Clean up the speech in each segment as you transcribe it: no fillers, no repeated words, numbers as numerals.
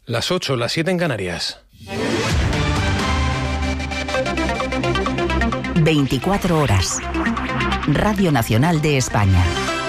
Las 8, las 7 en Canarias. 24 horas. Radio Nacional de España.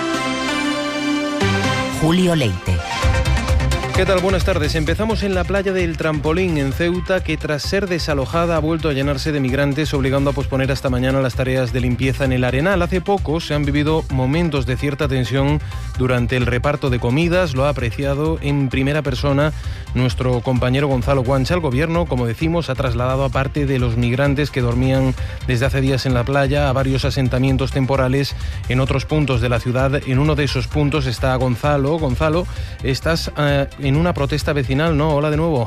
Julio Leite. ¿Qué tal? Buenas tardes. Empezamos en la playa del Trampolín, en Ceuta, que tras ser desalojada ha vuelto a llenarse de migrantes, obligando a posponer hasta mañana las tareas de limpieza en el arenal. Hace poco se han vivido momentos de cierta tensión durante el reparto de comidas. Lo ha apreciado en primera persona nuestro compañero Gonzalo Guancha. El gobierno, como decimos, ha trasladado a parte de los migrantes que dormían desde hace días en la playa a varios asentamientos temporales en otros puntos de la ciudad. En uno de esos puntos está Gonzalo. Gonzalo, estás en una protesta vecinal, ¿no? Hola de nuevo.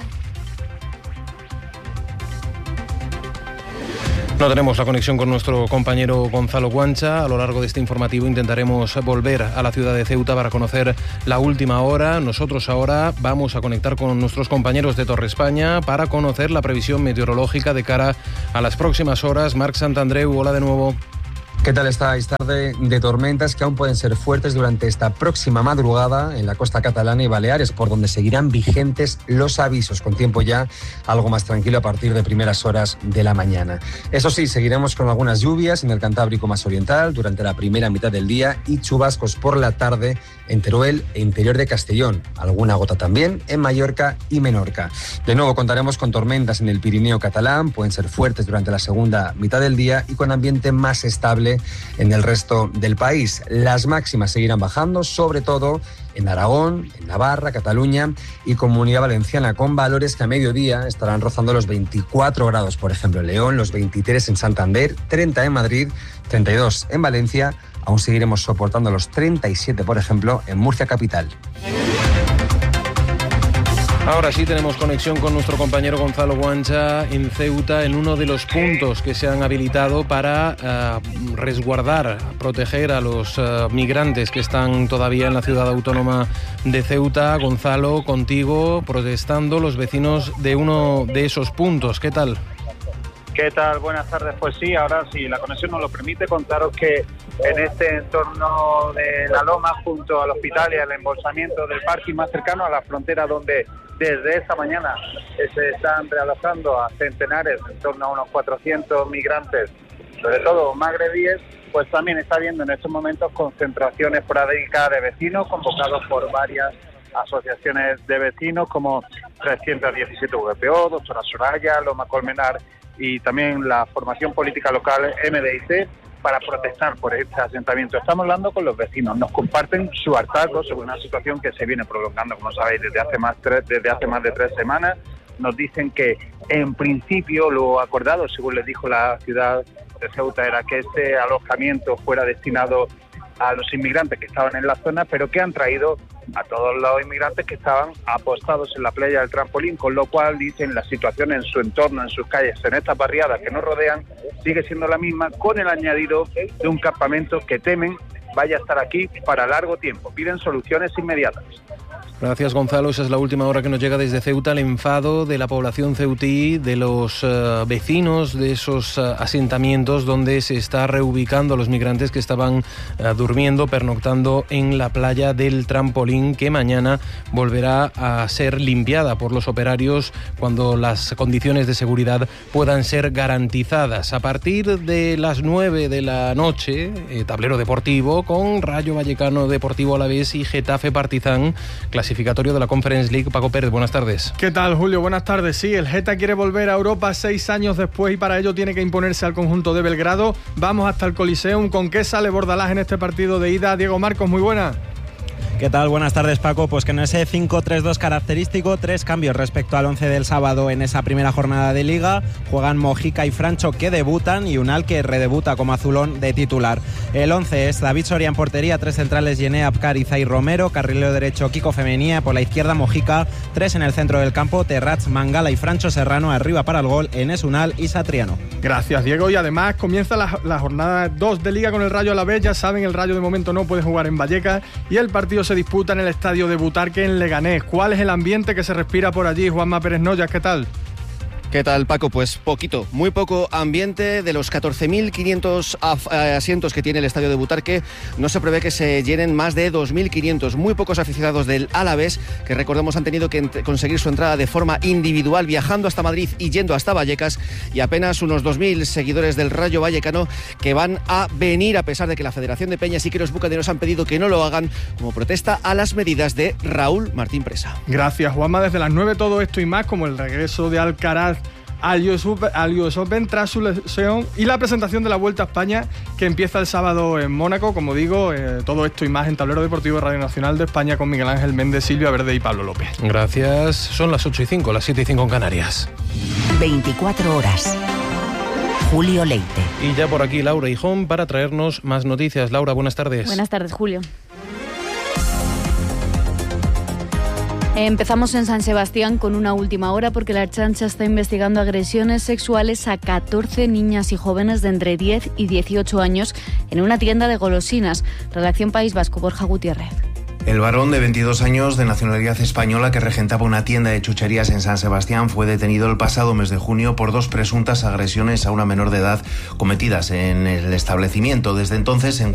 No tenemos la conexión con nuestro compañero Gonzalo Guancha. A lo largo de este informativo intentaremos volver a la ciudad de Ceuta para conocer la última hora. Nosotros ahora vamos a conectar con nuestros compañeros de Torre España para conocer la previsión meteorológica de cara a las próximas horas. Marc Santandreu, hola de nuevo. ¿Qué tal estáis? Tarde de tormentas que aún pueden ser fuertes durante esta próxima madrugada en la costa catalana y Baleares, por donde seguirán vigentes los avisos, con tiempo ya algo más tranquilo a partir de primeras horas de la mañana. Eso sí, seguiremos con algunas lluvias en el Cantábrico más oriental durante la primera mitad del día y chubascos por la tarde en Teruel e interior de Castellón. Alguna gota también en Mallorca y Menorca. De nuevo contaremos con tormentas en el Pirineo catalán, pueden ser fuertes durante la segunda mitad del día y con ambiente más estable en el resto del país. Las máximas seguirán bajando, sobre todo en Aragón, en Navarra, Cataluña y Comunidad Valenciana, con valores que a mediodía estarán rozando los 24 grados, por ejemplo en León, los 23 en Santander, 30 en Madrid, 32 en Valencia. Aún seguiremos soportando los 37, por ejemplo, en Murcia capital. Ahora sí tenemos conexión con nuestro compañero Gonzalo Guancha en Ceuta, en uno de los puntos que se han habilitado para resguardar, proteger a los migrantes que están todavía en la ciudad autónoma de Ceuta. Gonzalo, contigo, protestando los vecinos de uno de esos puntos. ¿Qué tal? ¿Qué tal? Buenas tardes. Pues sí, ahora sí, la conexión nos lo permite, contaros que en este entorno de la Loma, junto al hospital y al embolsamiento del parking más cercano a la frontera, donde desde esta mañana se están realojando a centenares, en torno a unos 400 migrantes, sobre todo magrebíes, pues también está habiendo en estos momentos concentraciones esporádicas de vecinos convocados por varias asociaciones de vecinos como 317 VPO, Doctora Soraya, Loma Colmenar y también la formación política local MDIC, para protestar por este asentamiento. Estamos hablando con los vecinos, nos comparten su hartazgo sobre una situación que se viene prolongando, como sabéis, desde hace más de 3 semanas. Nos dicen que en principio lo acordado, según les dijo la ciudad de Ceuta, era que este alojamiento fuera destinado a los inmigrantes que estaban en la zona, pero que han traído a todos los inmigrantes que estaban apostados en la playa del Trampolín, con lo cual dicen la situación en su entorno, en sus calles, en estas barriadas que nos rodean, sigue siendo la misma, con el añadido de un campamento que temen vaya a estar aquí para largo tiempo. Piden soluciones inmediatas. Gracias, Gonzalo. Esa es la última hora que nos llega desde Ceuta, el enfado de la población ceutí, de los vecinos de esos asentamientos donde se está reubicando a los migrantes que estaban durmiendo, pernoctando en la playa del Trampolín, que mañana volverá a ser limpiada por los operarios cuando las condiciones de seguridad puedan ser garantizadas. A partir de las 9 de la noche, tablero deportivo con Rayo Vallecano, Deportivo Alavés y Getafe Partizan, clasificatorio de la Conference League. Paco Pérez, buenas tardes. ¿Qué tal, Julio? Buenas tardes. Sí, el Geta quiere volver a Europa 6 años después y para ello tiene que imponerse al conjunto de Belgrado. Vamos hasta el Coliseum. ¿Con qué sale Bordalás en este partido de ida? Diego Marcos, muy buena. ¿Qué tal? Buenas tardes, Paco. Pues que en ese 5-3-2 característico, 3 cambios respecto al 11 del sábado en esa primera jornada de Liga. Juegan Mojica y Francho, que debutan, y Unal, que redebuta como azulón de titular. El 11 es David Soria en portería, 3 centrales, Yené, Apcar y Zay Romero, carrilero derecho Kiko Femenía, por la izquierda Mojica, 3 en el centro del campo, Terrats, Mangala y Francho Serrano, arriba para el gol Enes Unal y Satriano. Gracias, Diego. Y además comienza la jornada 2 de Liga con el Rayo Alavés. Ya saben, el Rayo de momento no puede jugar en Vallecas y el partido se disputa en el estadio de Butarque en Leganés. ¿Cuál es el ambiente que se respira por allí? Juanma Pérez Noyas, ¿qué tal? ¿Qué tal, Paco? Pues poquito, muy poco ambiente. De los 14.500 asientos que tiene el estadio de Butarque, no se prevé que se llenen más de 2.500. Muy pocos aficionados del Alavés, que recordemos han tenido que conseguir su entrada de forma individual, viajando hasta Madrid y yendo hasta Vallecas, y apenas unos 2.000 seguidores del Rayo Vallecano que van a venir, a pesar de que la Federación de Peñas y que los bucaneros han pedido que no lo hagan como protesta a las medidas de Raúl Martín Presa. Gracias, Juanma. Desde las 9 todo esto y más, como el regreso de Alcaraz al US Open tras su lesión y la presentación de la Vuelta a España, que empieza el sábado en Mónaco. Como digo, todo esto y más en Tablero Deportivo Radio Nacional de España, con Miguel Ángel Méndez, Silvia Verde y Pablo López. Gracias. Son las 8:05, las 7:05 en Canarias. 24 horas. Julio Leite. Y ya por aquí Laura Hijón para traernos más noticias. Laura, buenas tardes. Buenas tardes, Julio. Empezamos en San Sebastián con una última hora, porque la Ertzaintza está investigando agresiones sexuales a 14 niñas y jóvenes de entre 10 y 18 años en una tienda de golosinas. Redacción País Vasco, Borja Gutiérrez. El varón de 22 años de nacionalidad española que regentaba una tienda de chucherías en San Sebastián fue detenido el pasado mes de junio por 2 presuntas agresiones a una menor de edad cometidas en el establecimiento. Desde entonces se encuentra